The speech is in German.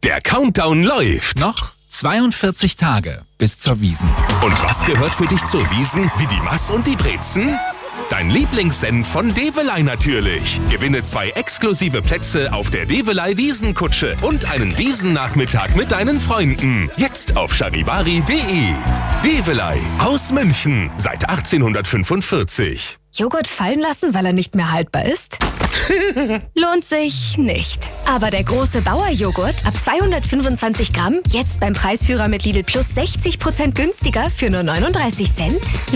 Der Countdown läuft. Noch 42 Tage bis zur Wiesn. Und was gehört für dich zur Wiesn? Wie die Mass und die Brezen? Dein Lieblingssenf von Develey natürlich. Gewinne 2 exklusive Plätze auf der Develey Wiesenkutsche und einen Wiesennachmittag mit deinen Freunden. Jetzt auf charivari.de. Develey aus München seit 1845. Joghurt fallen lassen, weil er nicht mehr haltbar ist? Lohnt sich nicht. Aber der große Bauer-Joghurt ab 225 Gramm, jetzt beim Preisführer mit Lidl Plus 60% günstiger für nur 39 Cent.